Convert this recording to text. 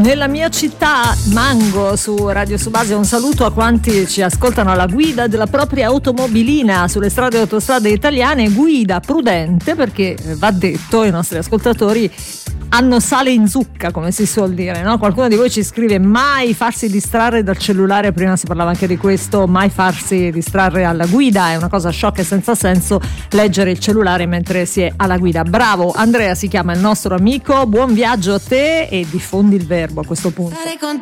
Nella mia città, Mango, su Radio Subasio, un saluto a quanti ci ascoltano alla guida della propria automobilina sulle strade e autostrade italiane. Guida prudente, perché va detto, i nostri ascoltatori hanno sale in zucca, come si suol dire, no? Qualcuno di voi ci scrive: mai farsi distrarre dal cellulare, prima si parlava anche di questo, mai farsi distrarre alla guida, è una cosa sciocca e senza senso leggere il cellulare mentre si è alla guida. Bravo, Andrea si chiama il nostro amico, buon viaggio a te e diffondi il verbo a questo punto. Stare con